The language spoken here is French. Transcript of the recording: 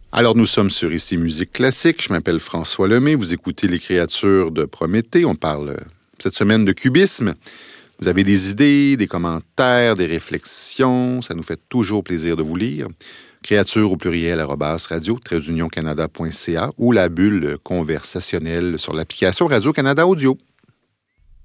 Alors, nous sommes sur Ici Musique Classique. Je m'appelle François Lemay. Vous écoutez Les Créatures de Prométhée. On parle cette semaine de cubisme. Vous avez des idées, des commentaires, des réflexions. Ça nous fait toujours plaisir de vous lire. Créatures au pluriel @radio-canada.ca ou la bulle conversationnelle sur l'application Radio-Canada Audio.